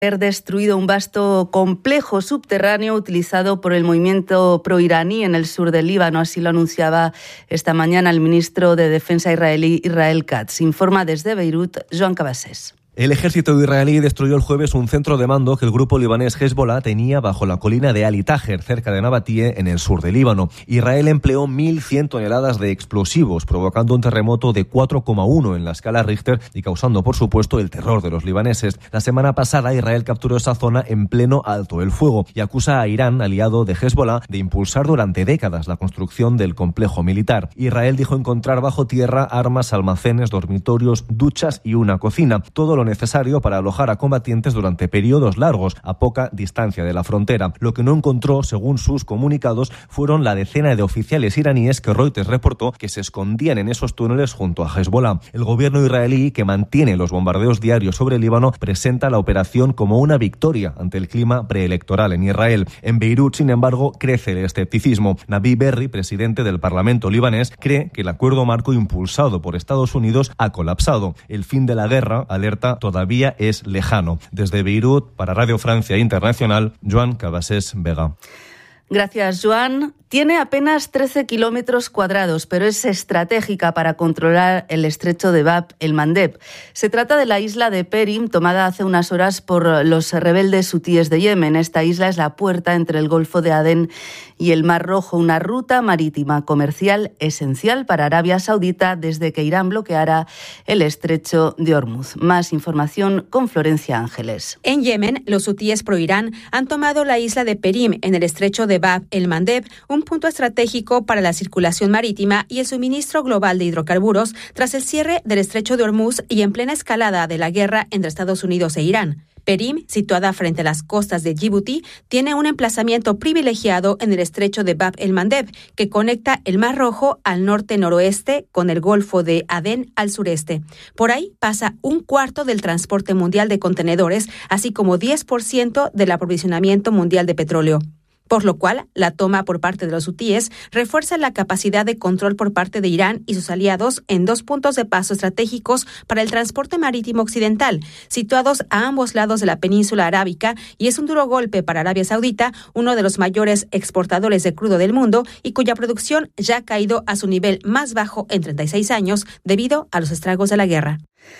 haber destruido un vasto complejo subterráneo utilizado por el movimiento proiraní en el sur del Líbano. Así lo anunciaba esta mañana el ministro de Defensa israelí, Israel Katz. Informa desde Beirut, Joan Cabasés. El ejército israelí destruyó el jueves un centro de mando que el grupo libanés Hezbollah tenía bajo la colina de Ali Taher, cerca de Nabatie, en el sur de Líbano. Israel empleó 1.100 toneladas de explosivos, provocando un terremoto de 4,1 en la escala Richter y causando, por supuesto, el terror de los libaneses. La semana pasada, Israel capturó esa zona en pleno alto el fuego y acusa a Irán, aliado de Hezbollah, de impulsar durante décadas la construcción del complejo militar. Israel dijo encontrar bajo tierra armas, almacenes, dormitorios, duchas y una cocina. Todo lo necesario para alojar a combatientes durante periodos largos a poca distancia de la frontera. Lo que no encontró, según sus comunicados, fueron la decena de oficiales iraníes que Reuters reportó que se escondían en esos túneles junto a Hezbollah. El gobierno israelí, que mantiene los bombardeos diarios sobre el Líbano, presenta la operación como una victoria ante el clima preelectoral en Israel. En Beirut, sin embargo, crece el escepticismo. Nabi Berri, presidente del Parlamento libanés, cree que el acuerdo marco impulsado por Estados Unidos ha colapsado. El fin de la guerra, alerta, todavía es lejano. Desde Beirut, para Radio Francia Internacional, Joan Cabasés Vega. Gracias, Joan. Tiene apenas 13 kilómetros cuadrados, pero es estratégica para controlar el estrecho de Bab el-Mandeb. Se trata de la isla de Perim, tomada hace unas horas por los rebeldes hutíes de Yemen. Esta isla es la puerta entre el Golfo de Adén y el Mar Rojo, una ruta marítima comercial esencial para Arabia Saudita desde que Irán bloqueara el estrecho de Hormuz. Más información con Florencia Ángeles. En Yemen, los hutíes pro-Irán han tomado la isla de Perim en el estrecho de Bab el-Mandeb, un punto estratégico para la circulación marítima y el suministro global de hidrocarburos tras el cierre del estrecho de Hormuz y en plena escalada de la guerra entre Estados Unidos e Irán. Perim, situada frente a las costas de Djibouti, tiene un emplazamiento privilegiado en el estrecho de Bab el-Mandeb, que conecta el Mar Rojo al norte-noroeste con el Golfo de Adén al sureste. Por ahí pasa un cuarto del transporte mundial de contenedores, así como 10% del aprovisionamiento mundial de petróleo. Por lo cual, la toma por parte de los hutíes refuerza la capacidad de control por parte de Irán y sus aliados en dos puntos de paso estratégicos para el transporte marítimo occidental, situados a ambos lados de la península arábica, y es un duro golpe para Arabia Saudita, uno de los mayores exportadores de crudo del mundo y cuya producción ya ha caído a su nivel más bajo en 36 años debido a los estragos de la guerra.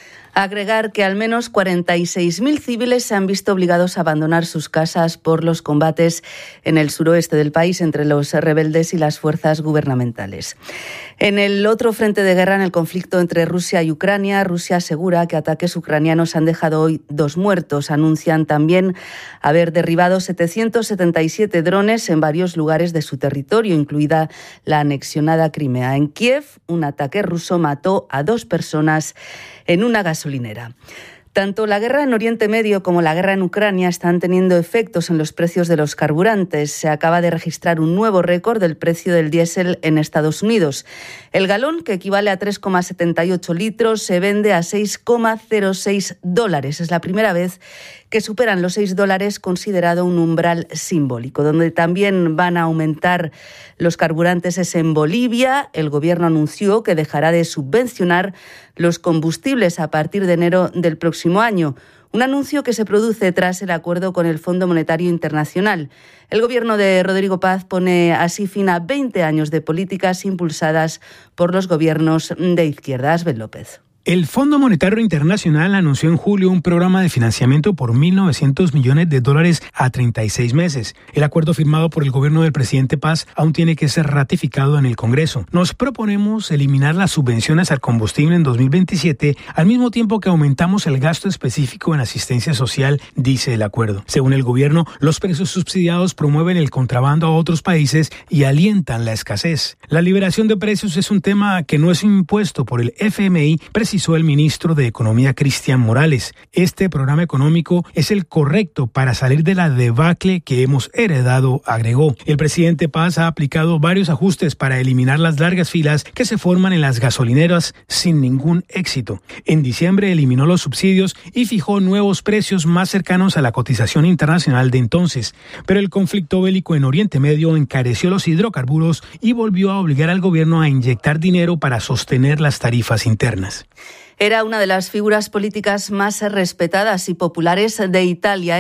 Agregar que al menos 46.000 civiles se han visto obligados a abandonar sus casas por los combates en el suroeste del país entre los rebeldes y las fuerzas gubernamentales. En el otro frente de guerra, en el conflicto entre Rusia y Ucrania, Rusia asegura que ataques ucranianos han dejado hoy 2 muertos. Anuncian también haber derribado 777 drones en varios lugares de su territorio, incluida la anexionada Crimea. En Kiev, un ataque ruso mató a 2 personas en una gasolinera. Tanto la guerra en Oriente Medio como la guerra en Ucrania están teniendo efectos en los precios de los carburantes. Se acaba de registrar un nuevo récord del precio del diésel en Estados Unidos. El galón, que equivale a 3,78 litros, se vende a $6,06. Es la primera vez que superan los $6, considerado un umbral simbólico. Donde también van a aumentar los carburantes es en Bolivia. El gobierno anunció que dejará de subvencionar los combustibles a partir de enero del próximo año. Un anuncio que se produce tras el acuerdo con el Fondo Monetario Internacional. El gobierno de Rodrigo Paz pone así fin a 20 años de políticas impulsadas por los gobiernos de izquierda. Asbel López. El Fondo Monetario Internacional anunció en julio un programa de financiamiento por $1.900 millones a 36 meses. El acuerdo firmado por el gobierno del presidente Paz aún tiene que ser ratificado en el Congreso. Nos proponemos eliminar las subvenciones al combustible en 2027, al mismo tiempo que aumentamos el gasto específico en asistencia social, dice el acuerdo. Según el gobierno, los precios subsidiados promueven el contrabando a otros países y alientan la escasez. La liberación de precios es un tema que no es impuesto por el FMI, precisó el ministro de Economía Cristian Morales. Este programa económico es el correcto para salir de la debacle que hemos heredado, agregó. El presidente Paz ha aplicado varios ajustes para eliminar las largas filas que se forman en las gasolineras sin ningún éxito. En diciembre eliminó los subsidios y fijó nuevos precios más cercanos a la cotización internacional de entonces. Pero el conflicto bélico en Oriente Medio encareció los hidrocarburos y volvió a obligar al gobierno a inyectar dinero para sostener las tarifas internas. Era una de las figuras políticas más respetadas y populares de Italia.